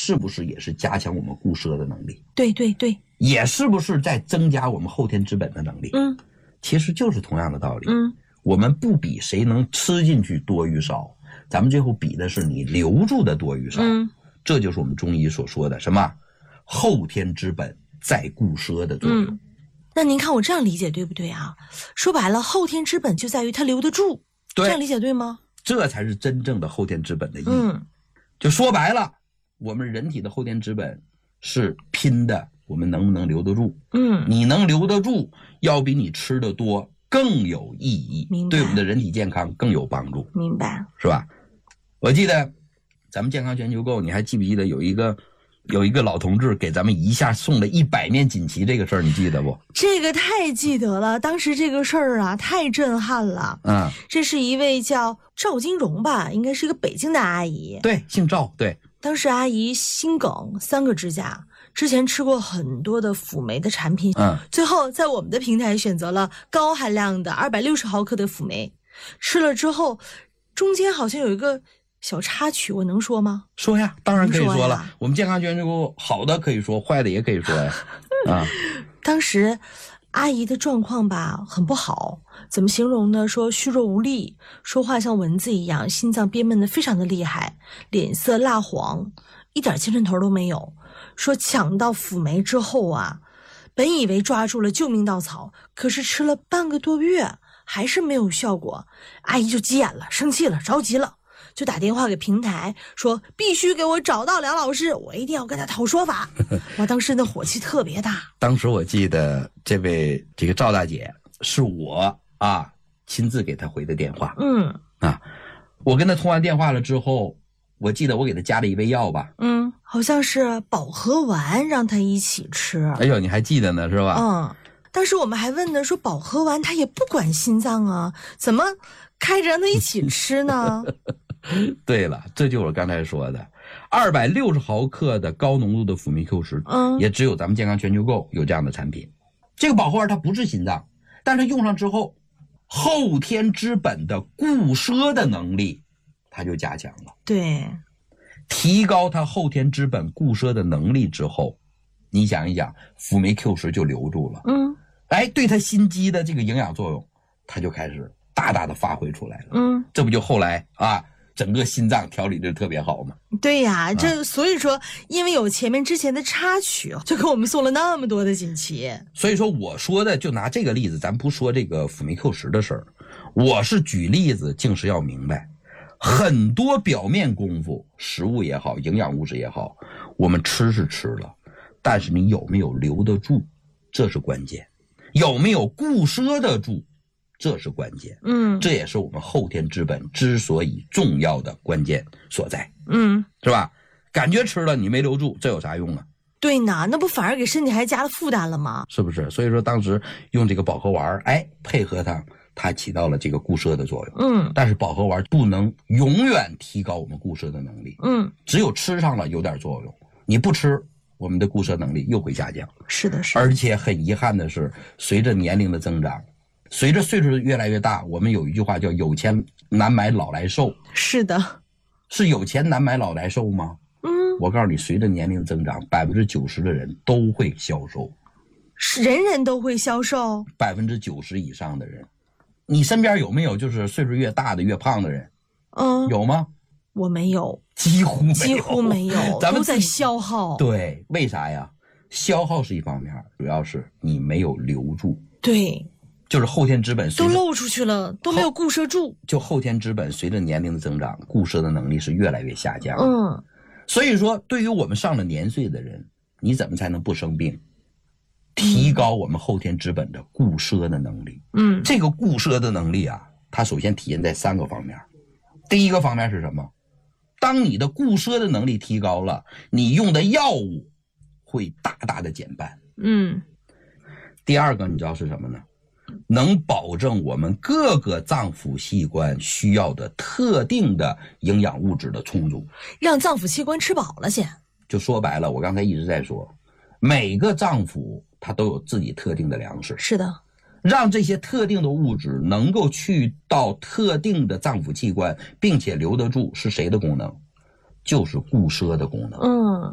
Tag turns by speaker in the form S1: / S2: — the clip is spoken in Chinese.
S1: 是不是也是加强我们固摄的能力？
S2: 对对对，
S1: 也是不是在增加我们后天之本的能力？其实就是同样的道理。我们不比谁能吃进去多与少，咱们最后比的是你留住的多与少。这就是我们中医所说的什么后天之本在固摄的作用。
S2: 那您看我这样理解对不对啊？说白了，后天之本就在于它留得住，这样理解对吗？这
S1: 才是真正的后天之本的意义。就说白了，我们人体的后天之本是拼的，我们能不能留得住？你能留得住，要比你吃的多更有意义，对我们的人体健康更有帮助。
S2: 明白，
S1: 是吧？我记得咱们健康全球购，你还记不记得有一个老同志给咱们一下送了100面锦旗这个事儿，你记得不？
S2: 这个太记得了，当时这个事儿啊太震撼了。这是一位叫赵金荣吧，应该是一个北京的阿姨。
S1: 对，姓赵。对，
S2: 当时阿姨心梗，3个支架，之前吃过很多的辅酶的产品，最后在我们的平台选择了高含量的260毫克的辅酶，吃了之后中间好像有一个小插曲，我能说吗？
S1: 说呀，当然可以说了。我们健康全球购好的可以说，坏的也可以说呀。
S2: 当时阿姨的状况吧很不好，怎么形容呢？说虚弱无力，说话像蚊子一样，心脏憋闷得非常的厉害，脸色蜡黄，一点精神头都没有。说抢到辅酶之后啊，本以为抓住了救命稻草，可是吃了半个多月还是没有效果，阿姨就急眼了，生气了，着急了，就打电话给平台说必须给我找到梁老师，我一定要跟他讨说法。我当时那火气特别大。当时
S1: 我记得这个赵大姐是我亲自给她回的电话。我跟她通完电话了之后，我记得我给她加了一味药吧。
S2: 好像是保和丸让她一起吃。
S1: 哎呦，你还记得呢是吧？
S2: 当时我们还问呢，说保和丸它也不管心脏啊，怎么开着让它一起吃呢？
S1: 对了，这就是我刚才说的260毫克的高浓度的辅酶 Q10，也只有咱们健康全球购有这样的产品。这个保和丸它不是心脏，但是用上之后，后天之本的固摄的能力它就加强了。
S2: 对，
S1: 提高它后天之本固摄的能力之后，你想一想，辅酶 Q10就留住了。对它心肌的这个营养作用，它就开始大大的发挥出来了。这不就后来整个心脏调理的特别好吗？
S2: 对呀，所以说因为有之前的插曲，就给我们送了那么多的锦旗。
S1: 所以说我说的就拿这个例子，咱不说这个辅酶 Q10的事儿，我是举例子，竟是要明白很多表面功夫，食物也好，营养物质也好，我们吃是吃了，但是你有没有留得住，这是关键。有没有固摄得住，这是关键。这也是我们后天之本之所以重要的关键所在。是吧？感觉吃了你没留住，这有啥用啊？
S2: 对呢，那不反而给身体还加了负担了吗？
S1: 是不是？所以说当时用这个保和丸，配合它起到了这个固摄的作用。但是保和丸不能永远提高我们固摄的能力。只有吃上了有点作用，你不吃，我们的固摄能力又会下降。
S2: 是的，是的。
S1: 而且很遗憾的是，随着年龄的增长，随着岁数越来越大，我们有一句话叫有钱难买老来瘦。
S2: 是的。
S1: 是有钱难买老来瘦吗？我告诉你，随着年龄增长，90%的人都会消瘦。
S2: 是人人都会消瘦
S1: ？90%以上的人。你身边有没有就是岁数越大的越胖的人？有吗？
S2: 我没有，
S1: 几乎没有，
S2: 咱们都在消耗。
S1: 对，为啥呀？消耗是一方面，主要是你没有留住。
S2: 对，
S1: 就是后天之本
S2: 都漏出去了，都没有固摄住。
S1: 就后天之本随着年龄的增长，固摄的能力是越来越下降。所以说对于我们上了年岁的人，你怎么才能不生病？提高我们后天之本的固摄的能力。这个固摄的能力它首先体现在3个方面。第一个方面是什么？当你的固摄的能力提高了，你用的药物会大大的减半。第二个你知道是什么呢？能保证我们各个脏腑器官需要的特定的营养物质的充足，
S2: 让脏腑器官吃饱了先。
S1: 就说白了，我刚才一直在说，每个脏腑它都有自己特定的粮食。
S2: 是的，
S1: 让这些特定的物质能够去到特定的脏腑器官，并且留得住，是谁的功能？就是固摄的功能。